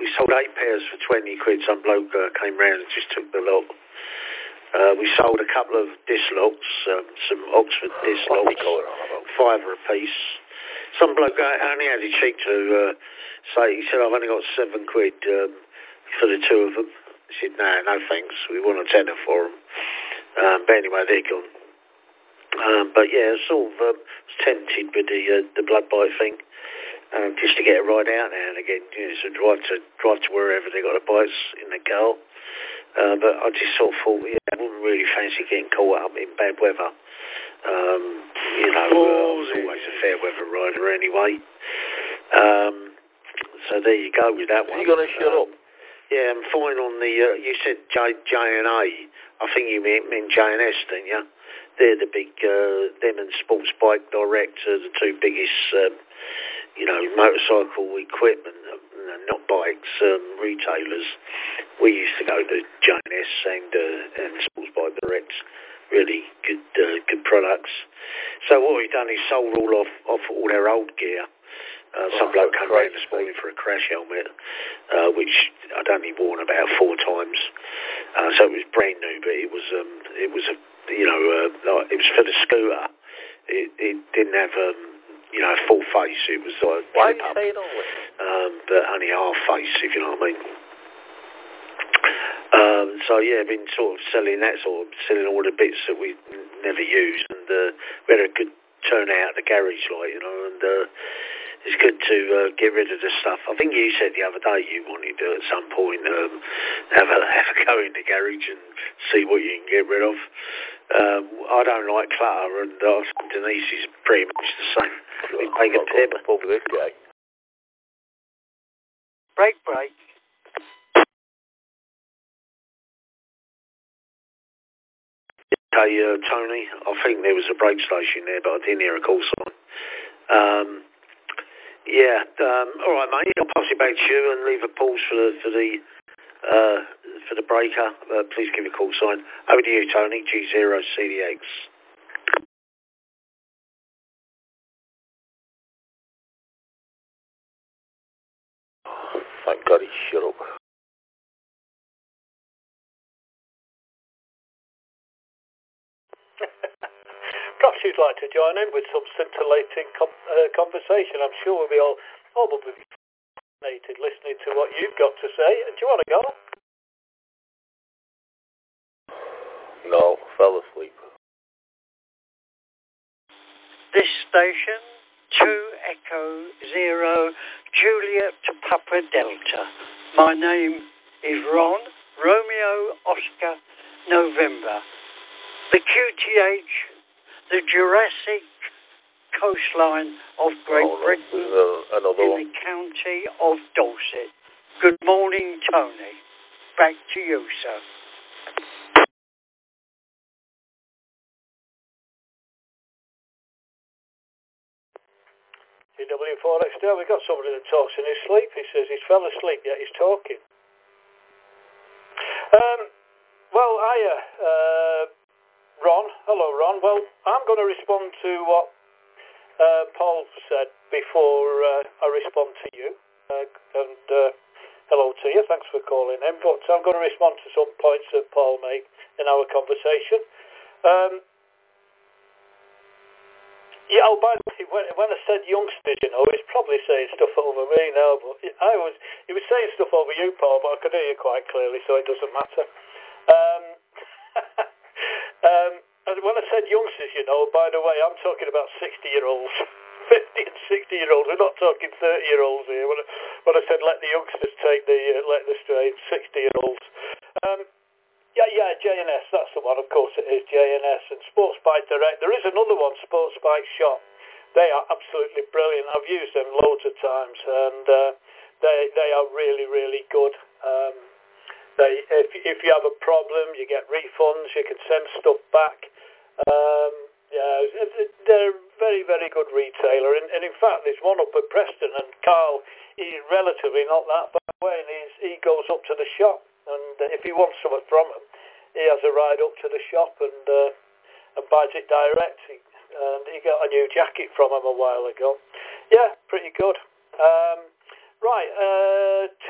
we sold 8 pairs for 20 quid. Some bloke came round and just took the lot. We sold a couple of dislocks, some Oxford dislocks, £5 a piece. Some bloke only had the cheek to say, he said, I've only got 7 quid for the 2 of them. I said, no thanks, we want a tenner for them. But anyway, they're gone. But yeah, sort of was tempted with the blood bite thing, just to get a ride out now and again, so drive to wherever they got the bites in the car. But I just sort of thought, I wouldn't really fancy getting caught up in bad weather. I was always a fair weather rider anyway. So there you go with that one. Are you going to shut up? Yeah, I'm fine on the, you said J&A. I think you meant J&S, didn't you? They're the big, them and Sports Bike Direct are the 2 biggest, motorcycle equipment, not bikes, retailers. We used to go to J&S and Sports Bike Direct. Really good products. So what we've done is sold all off all their old gear. Some bloke came around this morning for a crash helmet, which I'd only worn about 4 times. So it was brand new, but it was it was for the scooter. It didn't have full face. It was like why are you saying all this? But only half face, if you know what I mean. So yeah, I've been sort of selling all the bits that we never used, and we had a good turnout at the garage, and it's good to get rid of the stuff. I think you said the other day you wanted to at some point have a go in the garage and see what you can get rid of. I don't like clutter, and Denise is pretty much the same. We make a tip. This guy. Break. Okay, Tony, I think there was a brake station there, but I didn't hear a call sign. All right, mate. I'll pass it back to you and leave a pause for the breaker. Please give a call sign. Over to you, Tony. G0CDX. Thank God he shut up. Perhaps you'd like to join in with some scintillating conversation. I'm sure we'll be all probably fascinated listening to what you've got to say. Do you want to go? No, fell asleep. This station, 2 Echo 0 Juliet to Papa Delta. My name is Ron, Romeo Oscar November. The QTH, the Jurassic coastline of Great Britain in the county of Dorset. Good morning, Tony. Back to you, sir. GW4XD, we got somebody that talks in his sleep. He says he's fell asleep, yet he's talking. Ron. Hello, Ron. Well, I'm going to respond to what Paul said before I respond to you. Hello to you. Thanks for calling in. But I'm going to respond to some points that Paul made in our conversation. By the way, when I said youngsters, he's probably saying stuff over me now. But he was saying stuff over you, Paul, but I could hear you quite clearly, so it doesn't matter. And when I said youngsters, by the way, I'm talking about 60-year-olds, 50 and 60-year-olds. We're not talking 30-year-olds here. When I said let the youngsters take let the strain, 60-year-olds. J&S, that's the one. Of course it is, J&S and Sports Bike Direct. There is another one, Sports Bike Shop. They are absolutely brilliant. I've used them loads of times, and they are really, really good. If you have a problem, you get refunds. You can send stuff back. They're very, very good retailer. And in fact, there's one up at Preston, and Carl, he's relatively not that far away, and he goes up to the shop. And if he wants something from him, he has a ride up to the shop and buys it direct. And he got a new jacket from him a while ago. Yeah, pretty good.